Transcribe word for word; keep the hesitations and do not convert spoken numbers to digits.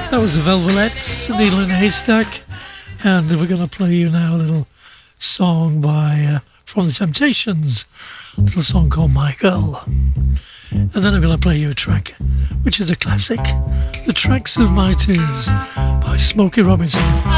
That was the Velvelettes, Needle in a Haystack, and we're going to play you now a little song by uh, from the Temptations, a little song called My Girl. And then I'm going to play you a track, which is a classic, The Tracks of My Tears by Smokey Robinson.